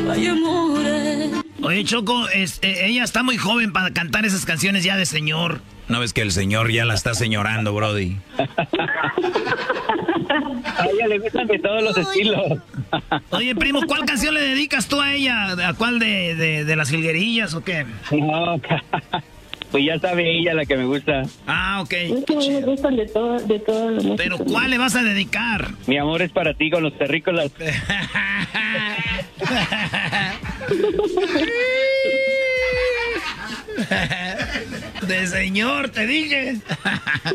Ay, amore. Oye, Choco, ella está muy joven para cantar esas canciones ya de señor. ¿No ves que el señor ya la está señorando, Brody? A ella le gustan de todos los estilos. Oye, primo, ¿cuál canción le dedicas tú a ella? ¿A cuál de las jilguerillas o qué? No, pues ya sabe ella la que me gusta. Ah, ok. Es que me gustan de todo la música. Pero ¿cuál le vas a dedicar? Mi amor es para ti con los terrícolas. De señor, te dije.